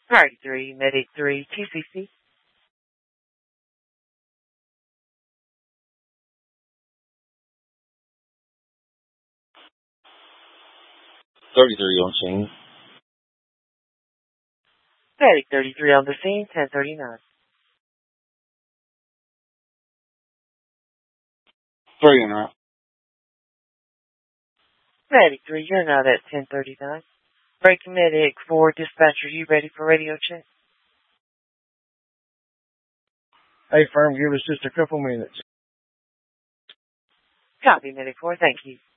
Priority 3, Medic 3, TCC. 33 on scene. Medic 33 on the scene, 1039. 3 en route. Medic 3, you're not at 1039. Breaking Medic 4, dispatcher, you ready for radio check? Hey, firm, give us just a couple minutes. Copy, Medic 4, thank you.